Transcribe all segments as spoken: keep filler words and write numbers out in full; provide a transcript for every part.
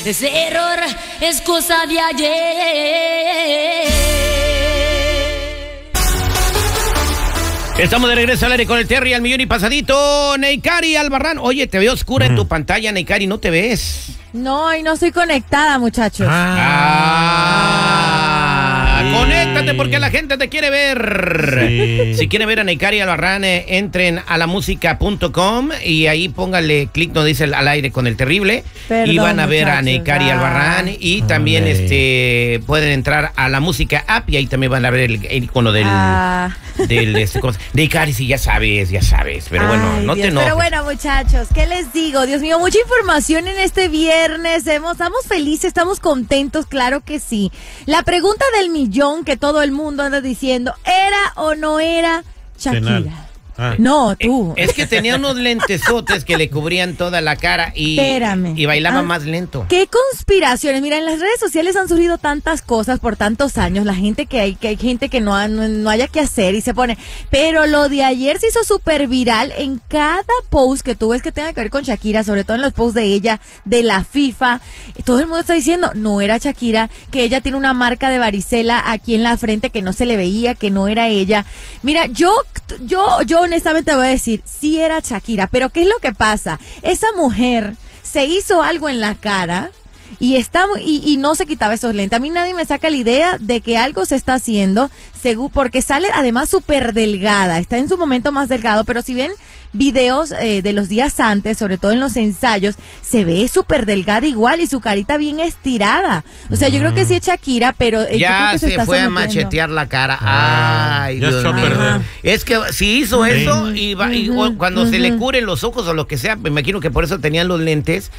Ese error es cosa de ayer. Estamos de regreso al aire con el Terry al millón y pasadito. Neikari Albarrán. Oye, te veo oscura mm. en tu pantalla, Neikari, ¿no te ves? No, y no estoy conectada, muchachos. Ah, ah, conéctate porque la gente te quiere ver. Sí. Si quieren ver a Neikari Albarrán, eh, entren a la música punto com y ahí póngale clic donde dice al aire con el terrible. Perdón, y van a ver muchachos, a Neikari ah. Albarrán. Y también Ay. este pueden entrar a la música app y ahí también van a ver el, el icono del... Ah. del este, Neikari, sí, ya sabes, ya sabes. Pero Ay, bueno, no Dios, te enojes. Pero bueno, muchachos, ¿qué les digo? Dios mío, mucha información en este viernes. Hemos, estamos felices, estamos contentos, claro que sí. La pregunta del millón que todo el mundo anda diciendo, ¿era o no era Shakira? Ah. No, tú. Es que tenía unos lentesotes que le cubrían toda la cara y, y bailaba ah, más lento. ¿Qué conspiraciones? Mira, en las redes sociales han surgido tantas cosas por tantos años. La gente que hay, que hay gente que no, no, no haya que hacer y se pone. Pero lo de ayer se hizo súper viral en cada post que tú ves que tenga que ver con Shakira, sobre todo en los posts de ella, de la FIFA. Todo el mundo está diciendo, no era Shakira, que ella tiene una marca de varicela aquí en la frente que no se le veía, que no era ella. Mira, yo, yo, yo honestamente voy a decir, sí era Shakira, pero ¿qué es lo que pasa? Esa mujer se hizo algo en la cara y está y, y no se quitaba esos lentes. A mí nadie me saca la idea de que algo se está haciendo, según, porque sale además súper delgada, está en su momento más delgado, pero si ven videos eh, de los días antes, sobre todo en los ensayos, se ve súper delgada igual y su carita bien estirada. O sea, mm. yo creo que sí es Shakira, pero eh, ya yo creo que se, se está fue sometiendo. a machetear la cara. Ah, Ay, Dios mío. Es que si hizo sí. eso y, va, y uh-huh, cuando uh-huh. se le curen los ojos o lo que sea, me imagino que por eso tenían los lentes,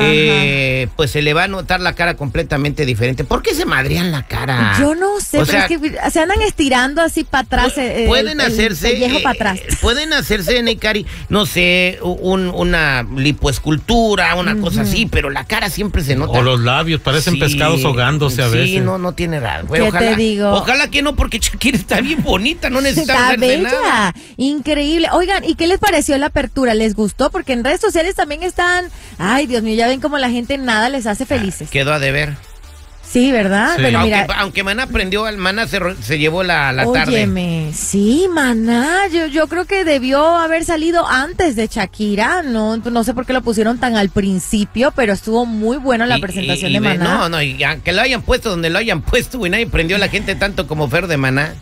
eh, pues se le va a notar la cara completamente diferente. ¿Por qué se madrean la cara? Yo no sé, o pero sea, es que se andan estirando así para atrás. Eh, pueden el, hacerse, el, el viejo para atrás. Eh, pueden hacerse, Neikari, no sé, un, una lipoescultura, una uh-huh. cosa así, pero la cara siempre se nota. O los labios, parecen sí, pescados ahogándose a sí, veces. Sí, no, no tiene nada. ¿Qué ojalá, te digo? Ojalá que no, porque Shakira está bien bonita, no necesita Está hacerse bella, nada. Increíble. Oigan, ¿y qué les pareció la apertura? ¿Les gustó? Porque en redes sociales también están, ay, Dios mío, ya ven como la gente nada les hace felices. Ah, quedó a deber. Sí, ¿verdad? Sí. Pero aunque, mira, aunque Maná aprendió, Maná se, se llevó la, la tarde. Óyeme, sí, Maná, yo, yo creo que debió haber salido antes de Shakira, no, no sé por qué lo pusieron tan al principio, pero estuvo muy bueno la y, presentación y, y de Maná. No, no, y que lo hayan puesto donde lo hayan puesto, y nadie prendió a la gente tanto como Fer de Maná.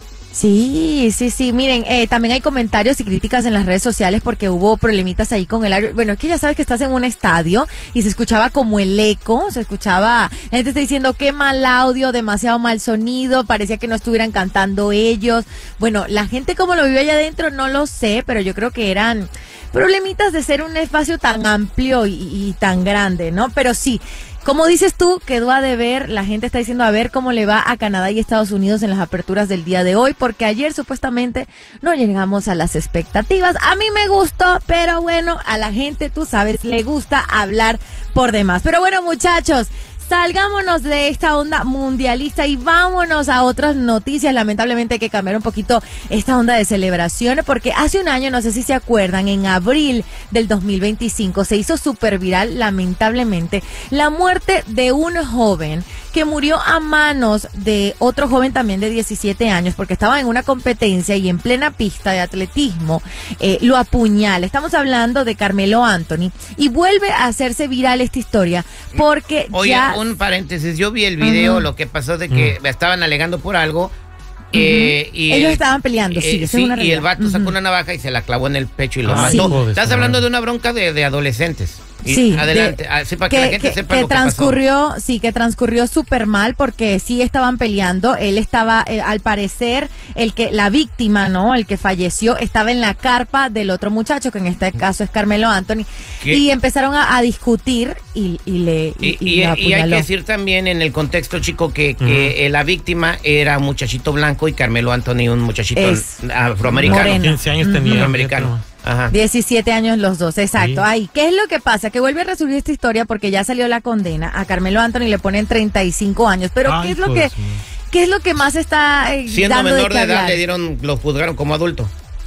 Sí, sí, sí, miren, eh, también hay comentarios y críticas en las redes sociales porque hubo problemitas ahí con el audio. Bueno, es que ya sabes que estás en un estadio y se escuchaba como el eco, se escuchaba, la gente está diciendo qué mal audio, demasiado mal sonido, parecía que no estuvieran cantando ellos. Bueno, la gente como lo vive allá adentro no lo sé, pero yo creo que eran problemitas de ser un espacio tan amplio y, y tan grande, ¿no? Pero sí, como dices tú, quedó a deber, la gente está diciendo a ver cómo le va a Canadá y Estados Unidos en las aperturas del día de hoy, porque ayer supuestamente no llegamos a las expectativas. A mí me gustó, pero bueno, a la gente, tú sabes, le gusta hablar por demás. Pero bueno, muchachos, salgámonos de esta onda mundialista y vámonos a otras noticias. Lamentablemente hay que cambiar un poquito esta onda de celebraciones porque hace un año, no sé si se acuerdan, en abril del dos mil veinticinco se hizo súper viral, lamentablemente, la muerte de un joven que murió a manos de otro joven también de diecisiete años porque estaba en una competencia y en plena pista de atletismo eh, lo apuñala. Estamos hablando de Carmelo Anthony y vuelve a hacerse viral esta historia porque Oye, ya... un paréntesis, yo vi el video, uh-huh. lo que pasó de que uh-huh. estaban alegando por algo. Uh-huh. Eh, y Ellos el, estaban peleando, eh, sí, sí es una y el vato sacó uh-huh. una navaja y se la clavó en el pecho y lo ah, mató. Sí. Estás hablando de una bronca de, de adolescentes. Y sí, adelante, de, así para que, que la gente que, sepa que lo que transcurrió, pasó. Sí, que transcurrió súper mal porque sí estaban peleando. Él estaba, eh, al parecer, el que la víctima, ¿no? El que falleció estaba en la carpa del otro muchacho, que en este caso es Carmelo Anthony, ¿Qué? y empezaron a, a discutir y, y le y, y, y, y hay que decir también en el contexto, chico, que, que uh-huh. eh, la víctima era un muchachito blanco y Carmelo Anthony un muchachito es afroamericano. Moreno. quince años tenía. Afroamericano. Ajá. diecisiete años los dos, exacto. Sí. Ay, ¿qué es lo que pasa? Que vuelve a resurgir esta historia porque ya salió la condena. A Carmelo Anthony le ponen treinta y cinco años. Pero Ay, ¿qué es lo pues, que sí. qué es lo que más está eh, siendo dando menor de, de edad le dieron, lo juzgaron como adulto?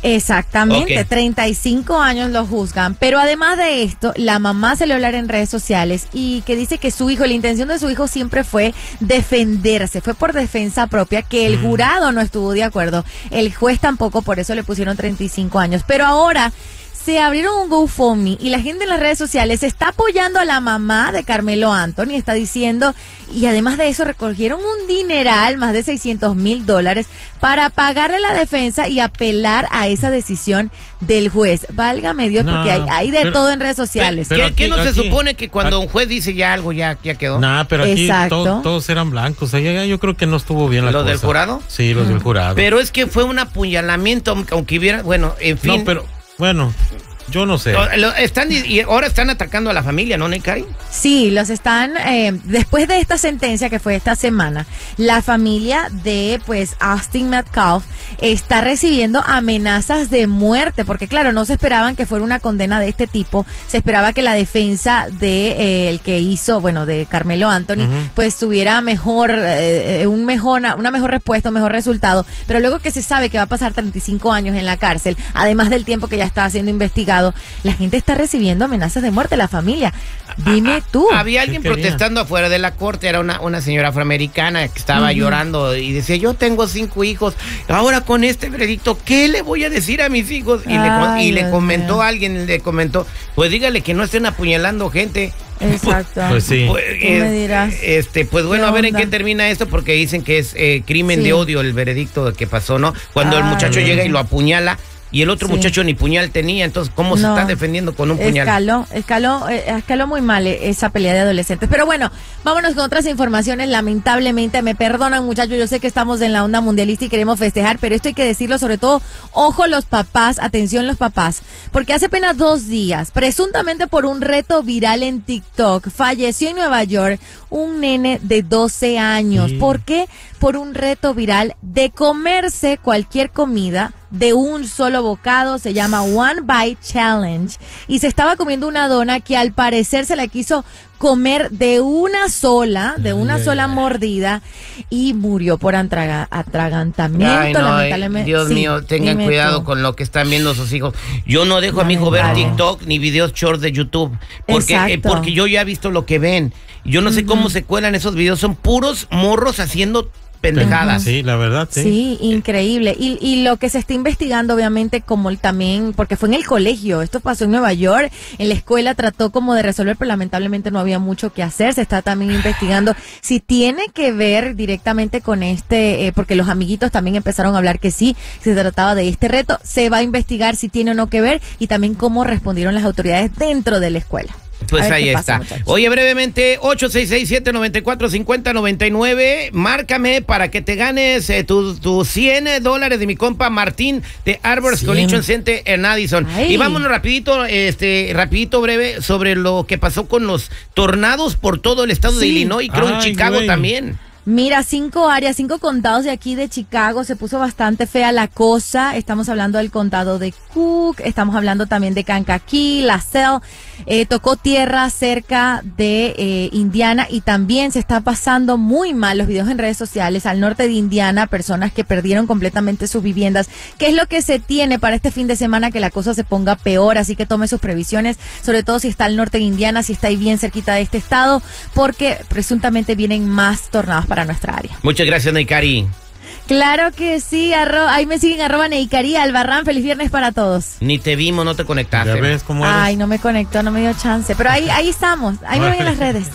Exactamente, Okay. treinta y cinco años lo juzgan. Pero además de esto, la mamá se le hablar en redes sociales y que dice que su hijo, la intención de su hijo siempre fue defenderse, fue por defensa propia, que el jurado no estuvo de acuerdo, el juez tampoco, por eso le pusieron treinta y cinco años. Pero ahora se abrieron un GoFundMe y la gente en las redes sociales está apoyando a la mamá de Carmelo Anthony, está diciendo, y además de eso recogieron un dineral, más de seiscientos mil dólares, para pagarle la defensa y apelar a esa decisión del juez. Válgame Dios, No, porque hay, hay de pero- todo en redes sociales. pero ¿Qué, aquí- qué no se aquí- supone que cuando aquí- un juez dice ya algo, ya, ya quedó? Nah, pero aquí Exacto. to- todos eran blancos. O sea, ya- yo creo que no estuvo bien la ¿Los cosa. del jurado? Sí, los del jurado. Pero es que fue un apuñalamiento, aunque hubiera, bueno, en fin. no, pero bueno, yo no sé. Lo- lo- están, y ahora están atacando a la familia, ¿no, Necari? Sí, los están, eh, después de esta sentencia que fue esta semana, la familia de, pues, Austin Metcalf está recibiendo amenazas de muerte, porque claro, no se esperaban que fuera una condena de este tipo, se esperaba que la defensa de eh, el que hizo, bueno, de Carmelo Anthony, Ujú. pues tuviera mejor, eh, un mejor, una mejor respuesta, un mejor resultado, pero luego que se sabe que va a pasar treinta y cinco años en la cárcel, además del tiempo que ya está siendo investigado, la gente está recibiendo amenazas de muerte, la familia. Dime tú. Había alguien ¿Qué querían? protestando afuera de la corte, era una, una señora afroamericana que estaba Ujú. llorando y decía, yo tengo cinco hijos, ahora con este veredicto, ¿qué le voy a decir a mis hijos? Y, le, con- Ay, y le Dios comentó mío. a alguien, le comentó, pues dígale que no estén apuñalando gente. Exacto. Pues sí. Pues, Tú me dirás. Este, pues bueno, ¿Qué a ver en onda? qué termina esto, porque dicen que es eh, crimen Sí. de odio el veredicto que pasó, ¿no? Cuando el Ay, muchacho no. llega y lo apuñala y el otro Sí. muchacho ni puñal tenía, entonces, ¿cómo se No. está defendiendo con un puñal? Escaló, escaló, eh, escaló muy mal eh, esa pelea de adolescentes. Pero bueno, vámonos con otras informaciones. Lamentablemente, me perdonan muchachos, yo sé que estamos en la onda mundialista y queremos festejar, pero esto hay que decirlo sobre todo, ojo los papás, atención los papás, porque hace apenas dos días, presuntamente por un reto viral en TikTok, falleció en Nueva York un nene de doce años. Sí. ¿Por qué? Por un reto viral de comerse cualquier comida de un solo bocado, se llama One Bite Challenge, y se estaba comiendo una dona que al parecer se la quiso comer de una sola, de una Ay, sola ay, ay. mordida, y murió por atraga- atragantamiento, Ay, no, lamentablemente. Dios Sí, mío, tengan dime cuidado tú. con lo que están viendo sus hijos. Yo no dejo a mi hijo ver Lamentable. TikTok ni videos shorts de YouTube, porque, eh, Exacto. porque yo ya he visto lo que ven. Yo no sé cómo se cuelan esos videos, son puros morros haciendo pendejadas. Sí, la verdad, sí. Sí, increíble. Y, y lo que se está investigando, obviamente, como el también, porque fue en el colegio, esto pasó en Nueva York, en la escuela trató como de resolver, pero lamentablemente no había mucho que hacer. Se está también investigando si tiene que ver directamente con este, eh, porque los amiguitos también empezaron a hablar que sí, se trataba de este reto. Se va a investigar si tiene o no que ver y también cómo respondieron las autoridades dentro de la escuela. Pues A ver ahí qué pasa, está. muchachos. Oye, brevemente, ocho seis seis, siete nueve cuatro, cinco cero nueve nueve, márcame para que te ganes eh, tus tu cien dólares de mi compa Martín de Arbors cien. Collision Center en Addison. Ay. Y vámonos rapidito, este, rapidito breve sobre lo que pasó con los tornados por todo el estado de Sí. Illinois, creo en Ay, Chicago güey. también. Mira, cinco áreas, cinco condados de aquí de Chicago, se puso bastante fea la cosa. Estamos hablando del condado de Cook, estamos hablando también de Kankakee, LaSalle, eh, tocó tierra cerca de eh, Indiana y también se está pasando muy mal los videos en redes sociales al norte de Indiana, personas que perdieron completamente sus viviendas. ¿Qué es lo que se tiene para este fin de semana? Que la cosa se ponga peor, así que tome sus previsiones, sobre todo si está al norte de Indiana, si está ahí bien cerquita de este estado, porque presuntamente vienen más tornados para nuestra área. Muchas gracias, Neikari. Claro que sí, arro ahí me siguen arroba Neikari Albarrán, feliz viernes para todos. Ni te vimos, no te conectaste. Ya ves cómo eres. Ay, no me conectó, no me dio chance, pero ahí, ahí estamos, ahí me ven en las redes.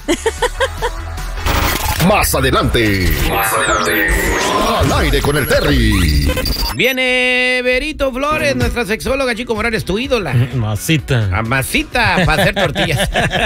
Más adelante. Más adelante. Al aire con el Terry. Viene Berito Flores, nuestra sexóloga, Chico Morales, tu ídola. Masita. Amasita para hacer tortillas.